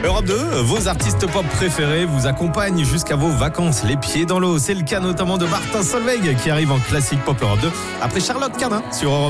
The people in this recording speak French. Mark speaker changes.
Speaker 1: Europe 2, vos artistes pop préférés vous accompagnent jusqu'à vos vacances, les pieds dans l'eau. C'est le cas notamment de Martin Solveig qui arrive en classique pop Europe 2 après Charlotte Cardin sur Europe 2.